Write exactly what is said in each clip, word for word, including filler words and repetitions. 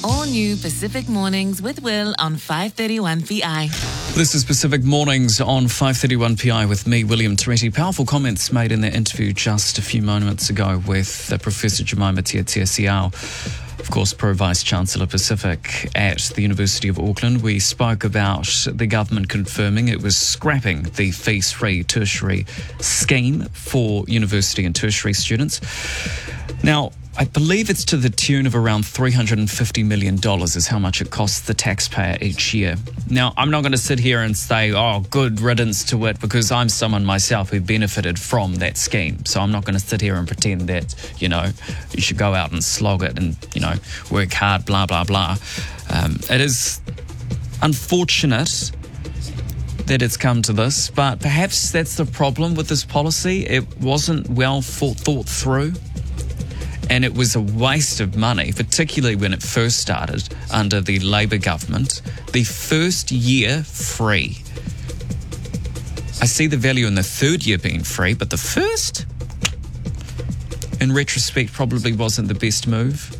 All new Pacific Mornings with Will on five thirty-one P I. This is Pacific Mornings on five thirty-one P I with me, William Toretti. Powerful comments made in the interview just a few moments ago with uh, Professor Jemima Tiatiasiao, of course, Pro Vice-Chancellor Pacific at the University of Auckland. We spoke about the government confirming it was scrapping the fees-free tertiary scheme for university and tertiary students. Now, I believe it's to the tune of around three hundred fifty million dollars is how much it costs the taxpayer each year. Now, I'm not going to sit here and say, oh, good riddance to it, because I'm someone myself who benefited from that scheme. So I'm not going to sit here and pretend that, you know, you should go out and slog it and, you know, work hard, blah, blah, blah. Um, it is unfortunate that it's come to this, but perhaps that's the problem with this policy. It wasn't well thought, thought through. And it was a waste of money, particularly when it first started under the Labour government. The first year free. I see the value in the third year being free, but the first, in retrospect, probably wasn't the best move.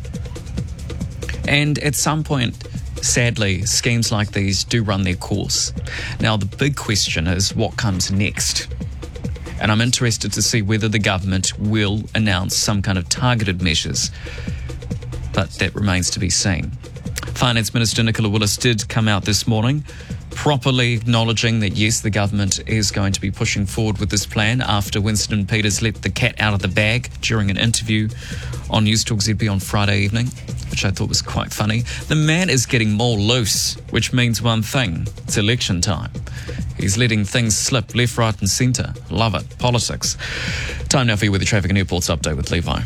And at some point, sadly, schemes like these do run their course. Now, the big question is what comes next? And I'm interested to see whether the government will announce some kind of targeted measures. But that remains to be seen. Finance Minister Nicola Willis did come out this morning, properly acknowledging that, yes, the government is going to be pushing forward with this plan after Winston Peters let the cat out of the bag during an interview on News Talk Z B on Friday evening, which I thought was quite funny. The man is getting more loose, which means one thing. It's election time. He's letting things slip left, right and centre. Love it. Politics. Time now for you with the Traffic and Airports Update with Levi.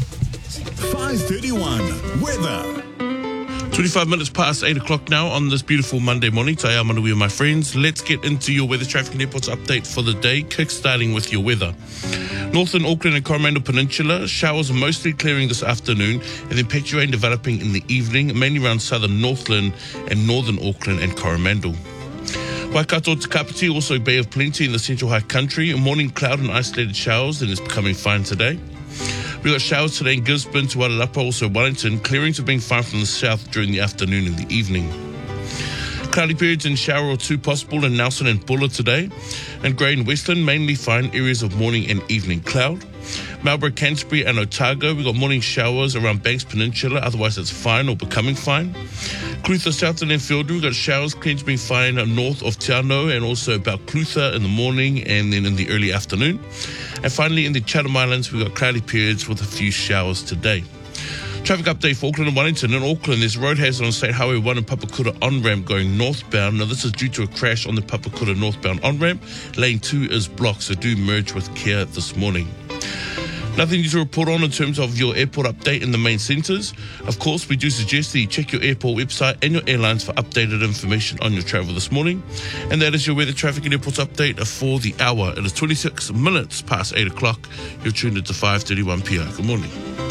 five thirty-one Weather. twenty-five minutes past eight o'clock now on this beautiful Monday morning. Taia Manui, my friends. Let's get into your weather, traffic and airports update for the day, kick-starting with your weather. Northern Auckland and Coromandel Peninsula, showers mostly clearing this afternoon, and then patchy rain developing in the evening, mainly around southern Northland and northern Auckland and Coromandel. Waikato to Kapiti, also Bay of Plenty in the central high country. Morning cloud and isolated showers, and it's becoming fine today. We got showers today in Gisborne to Wairarapa, also Wellington. Clearings have been fine from the south during the afternoon and the evening. Cloudy periods and shower or two possible in Nelson and Bulla today. And grey in Westland, mainly fine areas of morning and evening cloud. Marlborough, Canterbury and Otago, we got morning showers around Banks Peninsula, otherwise it's fine or becoming fine. Clutha, Southern and Fielder, we got showers, clean to being fine north of Te Anau and also about Clutha in the morning and then in the early afternoon. And finally in the Chatham Islands, we got cloudy periods with a few showers today. Traffic update for Auckland and Wellington. In Auckland, there's a road hazard on State Highway one and Papakura on-ramp going northbound. Now, this is due to a crash on the Papakura northbound on-ramp. Lane two is blocked, so do merge with care this morning. Nothing new to report on in terms of your airport update in the main centres. Of course, we do suggest that you check your airport website and your airlines for updated information on your travel this morning. And that is your weather, traffic and airports update for the hour. It is twenty-six minutes past eight o'clock. You're tuned into five thirty-one P I. Good morning.